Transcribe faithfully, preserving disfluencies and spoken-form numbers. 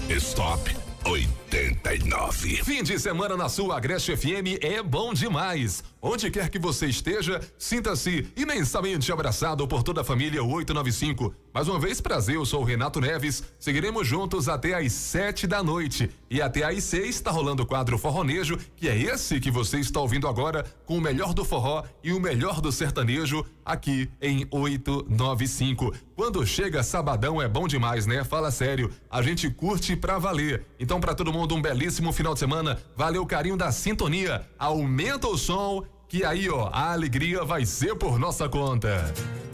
Stop oitenta e nove. Fim de semana na sua Agreste F M é bom demais. Onde quer que você esteja, sinta-se imensamente abraçado por toda a família oitocentos e noventa e cinco. Mais uma vez, prazer, eu sou o Renato Neves. Seguiremos juntos até às sete da noite. E até às seis está rolando o quadro Forronejo, que é esse que você está ouvindo agora, com o melhor do forró e o melhor do sertanejo, aqui em oitocentos e noventa e cinco. Quando chega sabadão é bom demais, né? Fala sério, a gente curte pra valer. Então, pra todo mundo, um belíssimo final de semana. Valeu o carinho da sintonia. Aumenta o som, que aí, ó, a alegria vai ser por nossa conta.